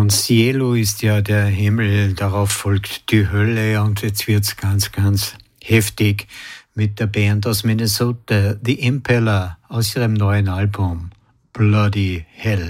Und Cielo ist ja der Himmel, darauf folgt die Hölle und jetzt wird's ganz, ganz heftig mit der Band aus Minnesota, The Impeller, aus ihrem neuen Album Bloody Hell.